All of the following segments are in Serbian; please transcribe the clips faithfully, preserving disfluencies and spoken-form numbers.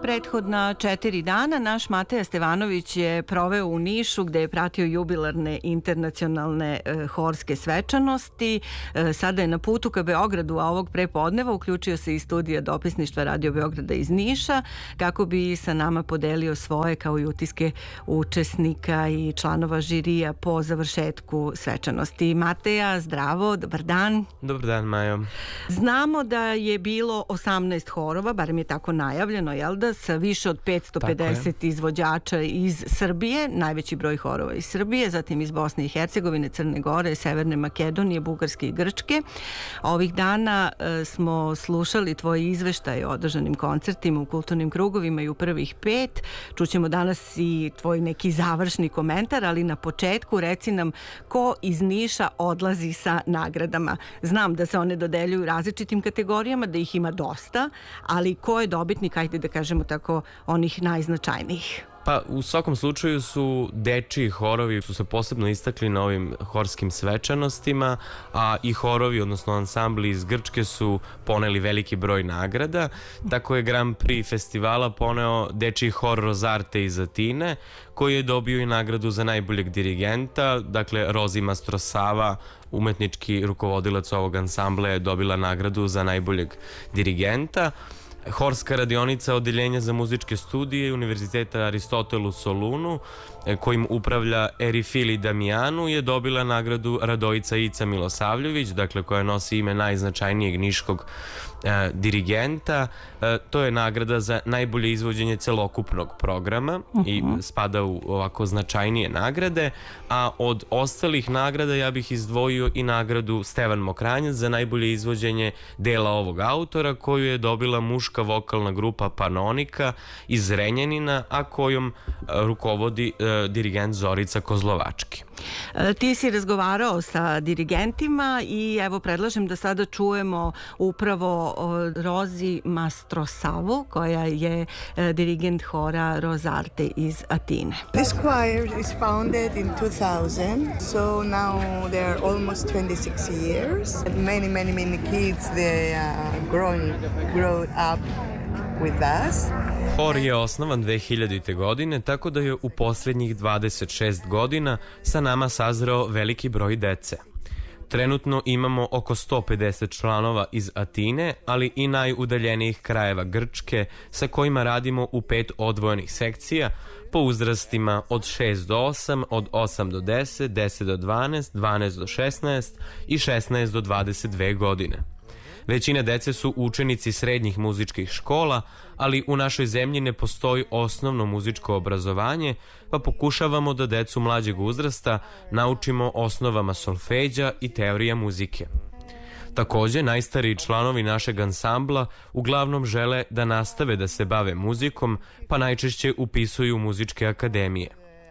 prethodna četiri dana naš Mateja Stevanović je proveo u Nišu gde je pratio jubilarne internacionalne e, horske svečanosti. E, sada je na putu ka Beogradu, a ovog prepodneva uključio se i studija dopisništva Radio Beograda iz Niša kako bi sa nama podelio svoje kao i utiske učesnika i članova žirija po završetku svečanosti. Mateja, zdravo, dobar dan. Dobar dan, Majo. Znamo da je bilo osamnaest horova, barem je tako najavljeno, jel da, sa više od petsto pedeset izvođača iz Srbije, najveći broj horova iz Srbije, zatim iz Bosne i Hercegovine, Crne Gore, Severne Makedonije, Bugarske i Grčke. Ovih dana e, smo slušali tvoje izveštaje o održanim koncertima u kulturnim krugovima i u prvih pet. Čućemo danas i tvoj neki završni komentar, ali na početku reci nam ko iz Niša odlazi sa nagradama. Znam da se one dodeljuju različitim kategorijama, da ih ima dosta, ali ko je dobitnik, ajde da kažemo tako, onih najznačajnijih? Pa u svakom slučaju su dečiji horovi su se posebno istakli na ovim horskim svečanostima, a i horovi, odnosno ansambli iz Grčke su poneli veliki broj nagrada. Tako je Grand Prix festivala poneo dečiji hor Rozarte iz Atine, koji je dobio i nagradu za najboljeg dirigenta. Dakle, Rozi Mastrosava, umetnički rukovodilac ovog ansambla, je dobila nagradu za najboljeg dirigenta. Horska radionica Odeljenja za muzičke studije Univerziteta Aristotel u Solunu, kojim upravlja Erifili Damijanu, je dobila nagradu Radojica Ica Milosavljević, dakle koja nosi ime najznačajnijeg niškog e, dirigenta. E, to je nagrada za najbolje izvođenje celokupnog programa uh-huh. i spada u ovako značajnije nagrade, a od ostalih nagrada ja bih izdvojio i nagradu Stevan Mokranjac za najbolje izvođenje dela ovog autora, koju je dobila muška vokalna grupa Panonika iz Renjanina, a kojom e, rukovodi e, dirigent Zorica Kozlovački. E, ti si razgovarao sa dirigentima i evo predlažem da sada čujemo upravo Rozi Mastrosavu, koja je e, dirigent hora Rozarte iz Atine. This choir is founded in two thousand, so now they are almost twenty-six years. Many, many, many kids, they are growing, grow up with us. Hor je osnovan dve hiljadite. godine, tako da je u posljednjih dvadeset šest godina sa nama sazreo veliki broj dece. Trenutno imamo oko sto pedeset članova iz Atine, ali i najudaljenijih krajeva Grčke, sa kojima radimo u pet odvojenih sekcija po uzrastima od šest do osam, od osam do deset, deset do dvanaest, dvanaest do šesnaest i šesnaest do dvadeset dve godine. Većina dece su učenici srednjih muzičkih škola, ali u našoj zemlji ne postoji osnovno muzičko obrazovanje, pa pokušavamo da decu mlađeg uzrasta naučimo osnovama solfeđa i teorija muzike. Također, najstariji članovi našeg ansambla uglavnom žele da nastave da se bave muzikom, pa najčešće upisuju muzičke akademije.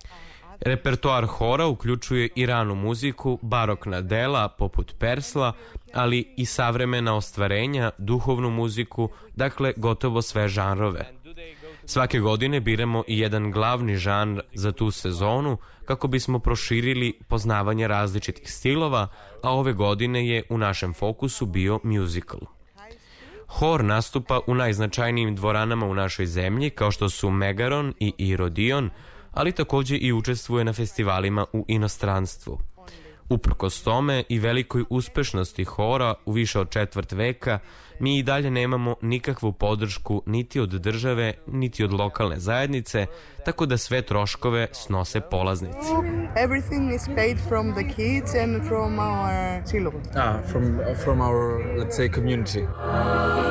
Repertoar hora uključuje i ranu muziku, barokna dela poput Persla, ali i savremena ostvarenja, duhovnu muziku, dakle gotovo sve žanrove. Svake godine biramo i jedan glavni žanr za tu sezonu kako bismo proširili poznavanje različitih stilova, a ove godine je u našem fokusu bio musical. Hor nastupa u najznačajnijim dvoranama u našoj zemlji, kao što su Megaron i Irodion, ali također i učestvuje na festivalima u inostranstvu. Uprkos tome i velikoj uspešnosti hora u više od četvrt veka, mi i dalje nemamo nikakvu podršku niti od države, niti od lokalne zajednice, tako da sve troškove snose polaznici. Everything is paid from the kids and from our children. Ah, from from our, let's say, community.